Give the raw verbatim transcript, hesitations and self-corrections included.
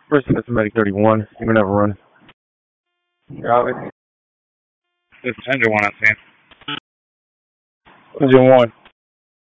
First, that's Medic thirty-one. You're gonna have a run. Copy. This is Engine one, I'm saying. Engine one.